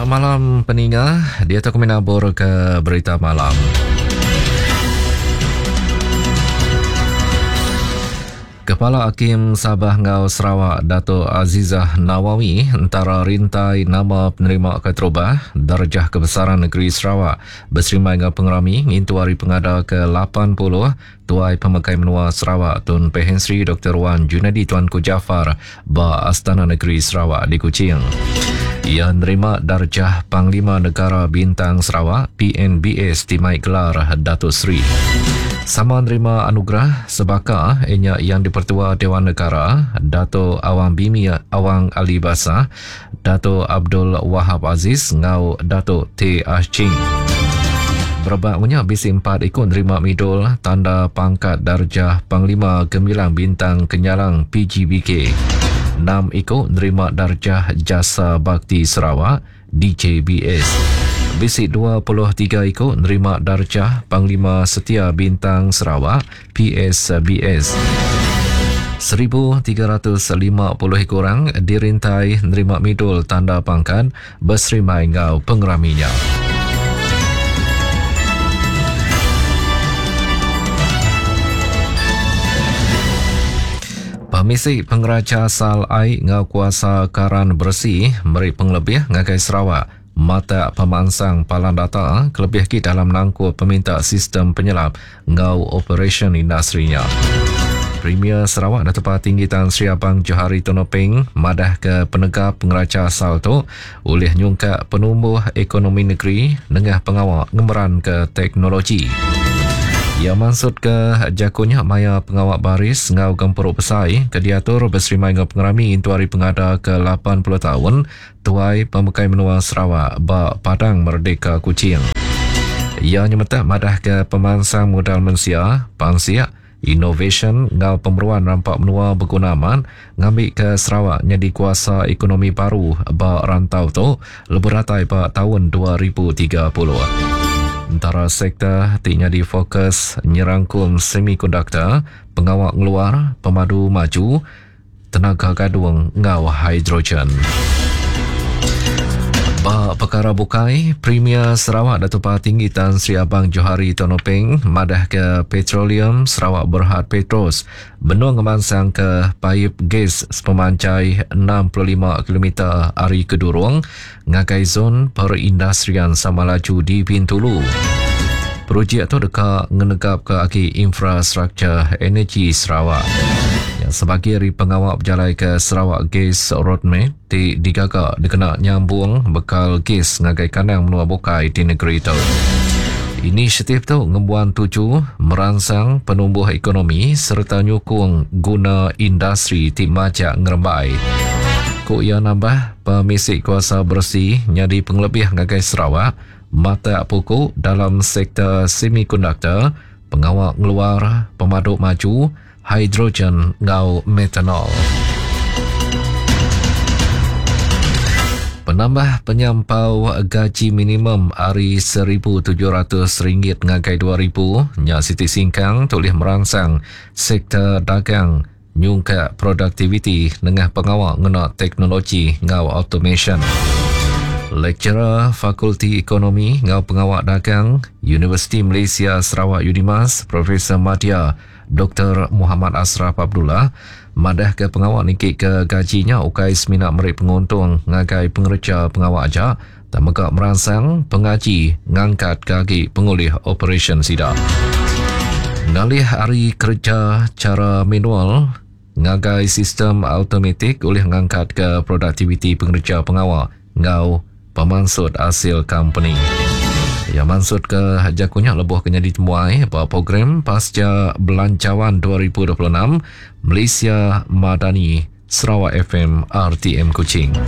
Selamat malam pendengar, dia tu kami nabur ke berita malam. Kepala Hakim Sabah Ngau Sarawak Dato' Azizah Nawawi antara rintai nama penerima keterubah darjah kebesaran negeri Sarawak berserimai dengan pengerami ngintu hari pengada ke-80 Tuai Pemakai Menua Sarawak Tun Pehen Sri Dr. Wan Junadi Tuanku Jaafar ba Astana Negeri Sarawak di Kuching. Ia menerima darjah Panglima Negara Bintang Sarawak PNBS Timai Gelar Datuk Seri. Sama menerima anugerah sebaka yang dipertua Dewan Negara Dato' Awang Bimi Awang Ali Basah, Dato' Abdul Wahab Aziz ngau Dato' T. Ashching. Berbaknya bisi 4 ikut menerima midul tanda pangkat darjah Panglima Gemilang Bintang Kenyalang PGBK. 6 ikut menerima darjah Jasa Bakti Sarawak DJBS. Bisi 23 ikut menerima darjah Panglima Setia Bintang Sarawak PSBS. 1,350 orang dirintai menerima midul tanda pangkat berserimai ngau pengeraminya. Pemisi Pengeraca Sal Ai ngau kuasa karan bersih meri penglebih ngagai Sarawak mata pemansang palan data kelebih ki dalam nangkul peminta sistem penyelap ngau operation industrinya. Premier Sarawak Datuk Tinggi Tan Sri Abang Johari Tonopeng madah ke penegak pengeraca asal tu oleh nyungka penumbuh ekonomi negeri dengan pengawal ngemeran ke teknologi. Ia maksud ke jakunya maya pengawal baris ngau gempuruk pesai ke diatur berserimai ngau pengerami intu hari pengada ke 80 tahun Tuai Pemakai Menua Sarawak ba Padang Merdeka Kuching. Ia nyemeta madah ke pemansang modal manusia Pansiak Innovation ngau pemeruan rampak menua bergunaman ngambil ke Sarawak jadi kuasa ekonomi baru ba rantau tu leberatai ba tahun 2030. Antara sektor tiknya difokus nyerangkum semikonduktor, pengawal ngeluar, pemadu maju, tenaga gadung ngau hidrogen. Ba perkara bukai, Premier Sarawak Datuk Tinggi Tan Sri Abang Johari Tonopeng madah ke Petroleum Sarawak Berhad Petros benua ngemansang ke paip gas pemancai 65 km hari kedurung ngagai zon perindustrian Samalaju di Bintulu. Projek tu dekat ngenegap ke aki infrastruktur energi Sarawak. Yang sebagai hari pengawal berjalan ke Sarawak Gas Roadmap digagak dikena nyambung bekal gas ngagai kandang menua bukai di negeri itu. Inisiatif tu ngembuan tuju merangsang penumbuh ekonomi serta nyukung guna industri ti majak ngerembai. Ko ia nambah pemisi kuasa bersih nyadi penglebih ngagai Sarawak mata pokok dalam sektor semikonduktor, pengawal ngeluar, pemaduk maju, hidrogen ngau metanol. Penambah penyampau gaji minimum hari RM1,700 ngagai RM2,000 nya Siti Singkang toleh merangsang sektor dagang nyungka produktiviti dengan pengawal ngena teknologi ngau automation. Lecturer Fakulti Ekonomi ngau pengawal dagang Universiti Malaysia Sarawak Unimas Profesor Madya Dr. Muhammad Asraf Abdullah madah ke pengawal nikik ke gajinya ukai seminak merik penguntung ngagai pengerja pengawal ajak dan megak merangsang pengaji ngangkat kaki pengulih operation sidak. Ngalih hari kerja cara manual ngagai sistem automatik oleh ngangkat ke produktiviti pengerja pengawal ngau pemansud hasil company. Ia maksud ke jakunya lebuh kena ditemuai bahawa program pasca belancawan 2026 Malaysia Madani Sarawak FM RTM Kuching.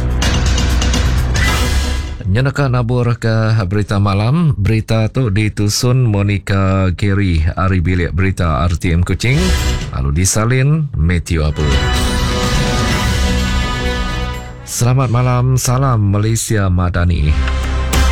Nyanaka nabur ke berita malam. Berita tu ditusun Monica Gary hari bilik berita RTM Kuching. Lalu disalin Matthew Abu. Selamat malam, salam Malaysia Madani.